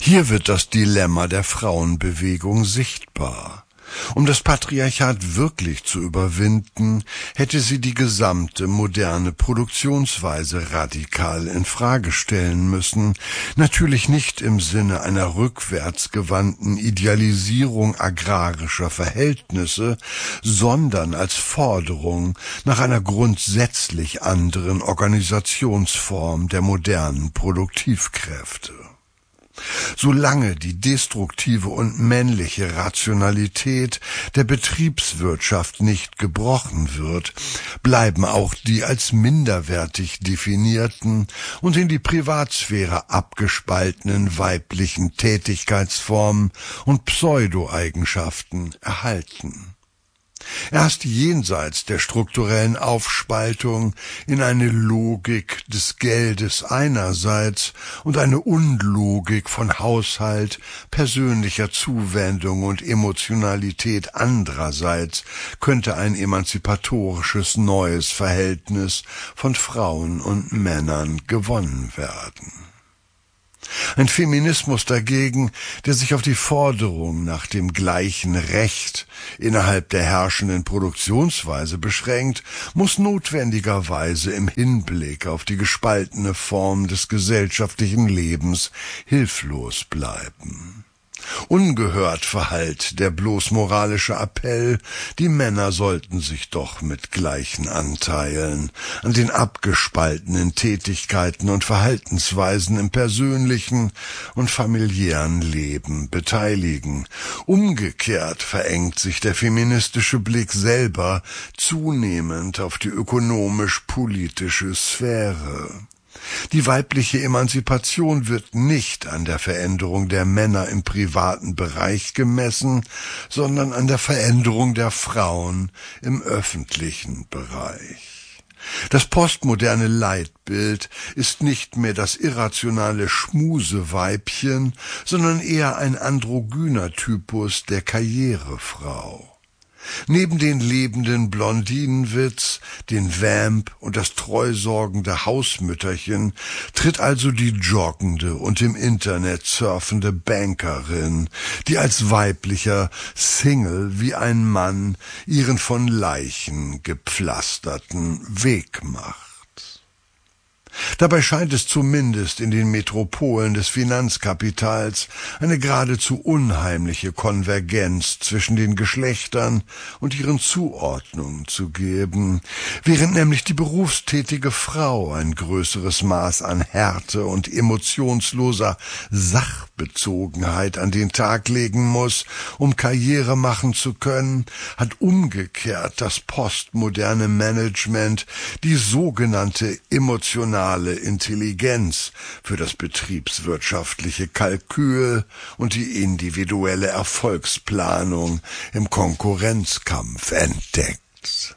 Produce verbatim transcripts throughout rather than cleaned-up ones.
Hier wird das Dilemma der Frauenbewegung sichtbar. Um das Patriarchat wirklich zu überwinden, hätte sie die gesamte moderne Produktionsweise radikal in Frage stellen müssen, natürlich nicht im Sinne einer rückwärtsgewandten Idealisierung agrarischer Verhältnisse, sondern als Forderung nach einer grundsätzlich anderen Organisationsform der modernen Produktivkräfte. Solange die destruktive und männliche Rationalität der Betriebswirtschaft nicht gebrochen wird, bleiben auch die als minderwertig definierten und in die Privatsphäre abgespaltenen weiblichen Tätigkeitsformen und Pseudo-Eigenschaften erhalten. Erst jenseits der strukturellen Aufspaltung in eine Logik des Geldes einerseits und eine Unlogik von Haushalt, persönlicher Zuwendung und Emotionalität andererseits könnte ein emanzipatorisches neues Verhältnis von Frauen und Männern gewonnen werden. Ein Feminismus dagegen, der sich auf die Forderung nach dem gleichen Recht innerhalb der herrschenden Produktionsweise beschränkt, muss notwendigerweise im Hinblick auf die gespaltene Form des gesellschaftlichen Lebens hilflos bleiben. Ungehört verhallt der bloß moralische Appell, die Männer sollten sich doch mit gleichen Anteilen an den abgespaltenen Tätigkeiten und Verhaltensweisen im persönlichen und familiären Leben beteiligen. Umgekehrt verengt sich der feministische Blick selber zunehmend auf die ökonomisch-politische Sphäre. Die weibliche Emanzipation wird nicht an der Veränderung der Männer im privaten Bereich gemessen, sondern an der Veränderung der Frauen im öffentlichen Bereich. Das postmoderne Leitbild ist nicht mehr das irrationale Schmuseweibchen, sondern eher ein androgyner Typus der Karrierefrau. Neben den lebenden Blondinenwitz, den Vamp und das treusorgende Hausmütterchen tritt also die joggende und im Internet surfende Bankerin, die als weiblicher Single wie ein Mann ihren von Leichen gepflasterten Weg macht. Dabei scheint es zumindest in den Metropolen des Finanzkapitals eine geradezu unheimliche Konvergenz zwischen den Geschlechtern und ihren Zuordnungen zu geben, während nämlich die berufstätige Frau ein größeres Maß an Härte und emotionsloser Sachbezogenheit an den Tag legen muss, um Karriere machen zu können, hat umgekehrt das postmoderne Management die sogenannte emotionale Intelligenz für das betriebswirtschaftliche Kalkül und die individuelle Erfolgsplanung im Konkurrenzkampf entdeckt.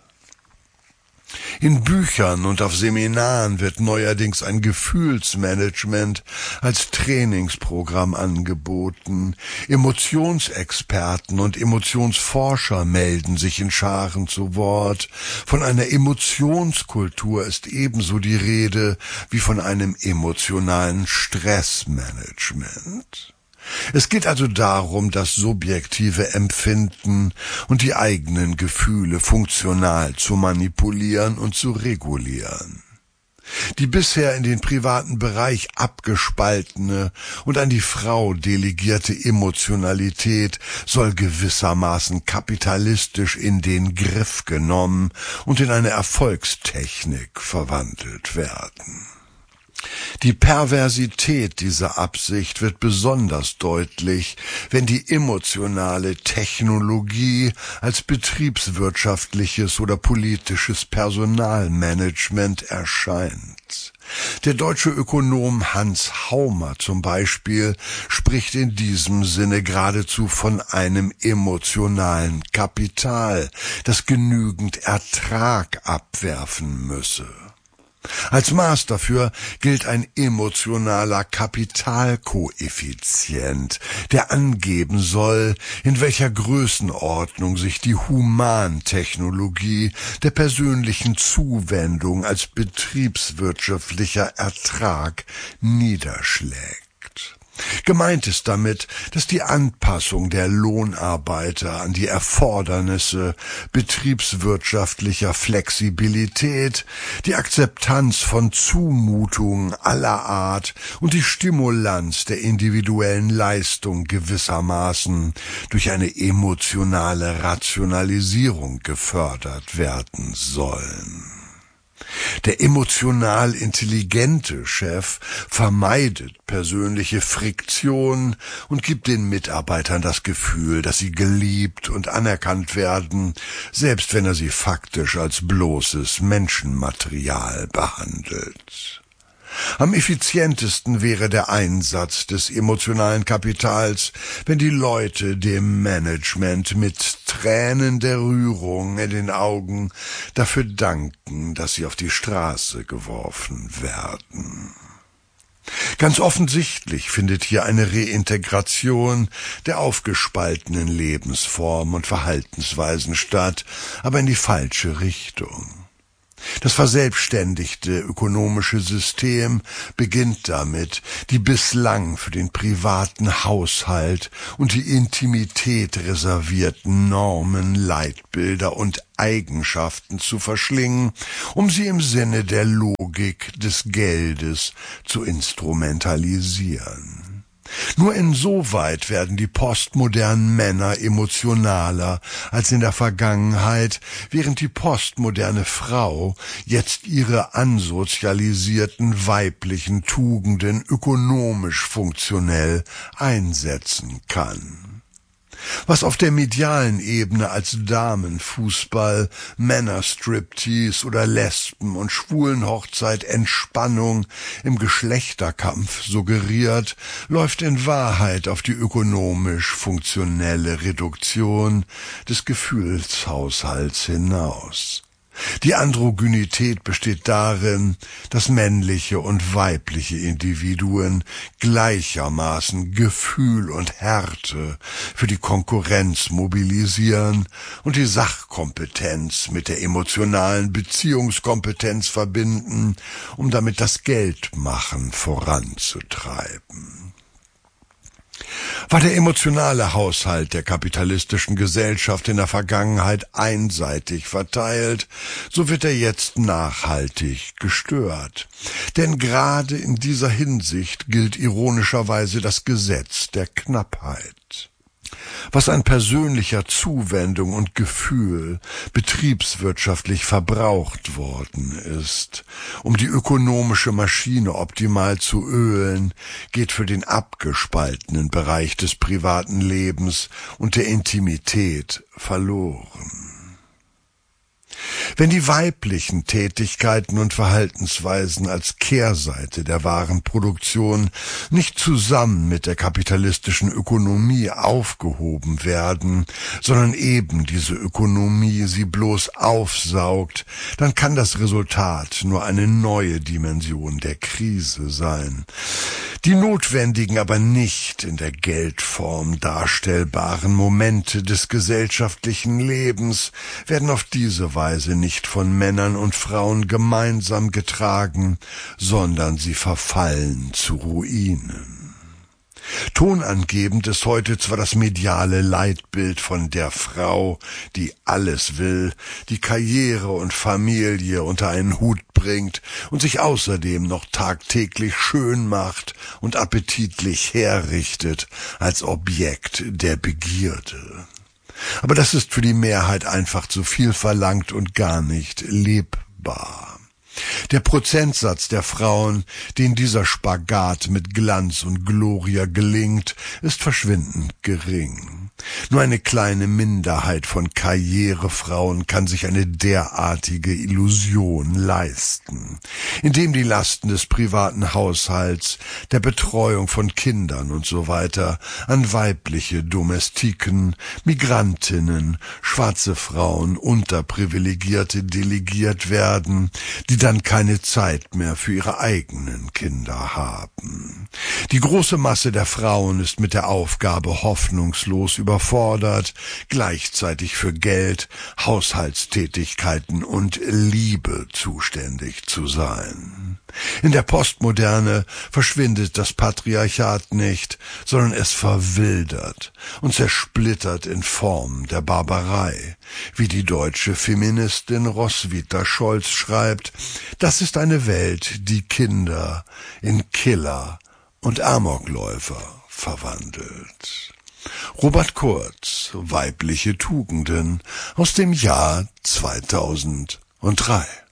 In Büchern und auf Seminaren wird neuerdings ein Gefühlsmanagement als Trainingsprogramm angeboten. Emotionsexperten und Emotionsforscher melden sich in Scharen zu Wort. Von einer Emotionskultur ist ebenso die Rede wie von einem emotionalen Stressmanagement. Es geht also darum, das subjektive Empfinden und die eigenen Gefühle funktional zu manipulieren und zu regulieren. Die bisher in den privaten Bereich abgespaltene und an die Frau delegierte Emotionalität soll gewissermaßen kapitalistisch in den Griff genommen und in eine Erfolgstechnik verwandelt werden. Die Perversität dieser Absicht wird besonders deutlich, wenn die emotionale Technologie als betriebswirtschaftliches oder politisches Personalmanagement erscheint. Der deutsche Ökonom Hans Haumer zum Beispiel spricht in diesem Sinne geradezu von einem emotionalen Kapital, das genügend Ertrag abwerfen müsse. Als Maß dafür gilt ein emotionaler Kapitalkoeffizient, der angeben soll, in welcher Größenordnung sich die Humantechnologie der persönlichen Zuwendung als betriebswirtschaftlicher Ertrag niederschlägt. Gemeint ist damit, dass die Anpassung der Lohnarbeiter an die Erfordernisse betriebswirtschaftlicher Flexibilität, die Akzeptanz von Zumutungen aller Art und die Stimulanz der individuellen Leistung gewissermaßen durch eine emotionale Rationalisierung gefördert werden sollen. Der emotional intelligente Chef vermeidet persönliche Friktion und gibt den Mitarbeitern das Gefühl, dass sie geliebt und anerkannt werden, selbst wenn er sie faktisch als bloßes Menschenmaterial behandelt. Am effizientesten wäre der Einsatz des emotionalen Kapitals, wenn die Leute dem Management mit Tränen der Rührung in den Augen dafür danken, dass sie auf die Straße geworfen werden. Ganz offensichtlich findet hier eine Reintegration der aufgespaltenen Lebensformen und Verhaltensweisen statt, aber in die falsche Richtung. Das verselbstständigte ökonomische System beginnt damit, die bislang für den privaten Haushalt und die Intimität reservierten Normen, Leitbilder und Eigenschaften zu verschlingen, um sie im Sinne der Logik des Geldes zu instrumentalisieren. Nur insoweit werden die postmodernen Männer emotionaler als in der Vergangenheit, während die postmoderne Frau jetzt ihre ansozialisierten weiblichen Tugenden ökonomisch funktionell einsetzen kann. Was auf der medialen Ebene als Damenfußball, Männerstriptease oder Lesben- und Schwulenhochzeit Entspannung im Geschlechterkampf suggeriert, läuft in Wahrheit auf die ökonomisch funktionelle Reduktion des Gefühlshaushalts hinaus. Die Androgynität besteht darin, dass männliche und weibliche Individuen gleichermaßen Gefühl und Härte für die Konkurrenz mobilisieren und die Sachkompetenz mit der emotionalen Beziehungskompetenz verbinden, um damit das Geldmachen voranzutreiben. War der emotionale Haushalt der kapitalistischen Gesellschaft in der Vergangenheit einseitig verteilt, so wird er jetzt nachhaltig gestört. Denn gerade in dieser Hinsicht gilt ironischerweise das Gesetz der Knappheit. Was an persönlicher Zuwendung und Gefühl betriebswirtschaftlich verbraucht worden ist, um die ökonomische Maschine optimal zu ölen, geht für den abgespaltenen Bereich des privaten Lebens und der Intimität verloren. Wenn die weiblichen Tätigkeiten und Verhaltensweisen als Kehrseite der Warenproduktion nicht zusammen mit der kapitalistischen Ökonomie aufgehoben werden, sondern eben diese Ökonomie sie bloß aufsaugt, dann kann das Resultat nur eine neue Dimension der Krise sein. Die notwendigen, aber nicht in der Geldform darstellbaren Momente des gesellschaftlichen Lebens werden auf diese Weise nicht von Männern und Frauen gemeinsam getragen, sondern sie verfallen zu Ruinen. Tonangebend ist heute zwar das mediale Leitbild von der Frau, die alles will, die Karriere und Familie unter einen Hut bringt und sich außerdem noch tagtäglich schön macht und appetitlich herrichtet als Objekt der Begierde. Aber das ist für die Mehrheit einfach zu viel verlangt und gar nicht lebbar. Der Prozentsatz der Frauen, denen dieser Spagat mit Glanz und Gloria gelingt, ist verschwindend gering. Nur eine kleine Minderheit von Karrierefrauen kann sich eine derartige Illusion leisten, indem die Lasten des privaten Haushalts, der Betreuung von Kindern und so weiter an weibliche Domestiken, Migrantinnen, schwarze Frauen, Unterprivilegierte delegiert werden, die dann keine Zeit mehr für ihre eigenen Kinder haben. Die große Masse der Frauen ist mit der Aufgabe hoffnungslos überfordert, gleichzeitig für Geld, Haushaltstätigkeiten und Liebe zuständig zu sein. In der Postmoderne verschwindet das Patriarchat nicht, sondern es verwildert und zersplittert in Form der Barbarei. Wie die deutsche Feministin Roswitha Scholz schreibt, das ist eine Welt, die Kinder in Killer und Amokläufer verwandelt. Robert Kurz, Weibliche Tugenden, aus dem Jahr zweitausenddrei.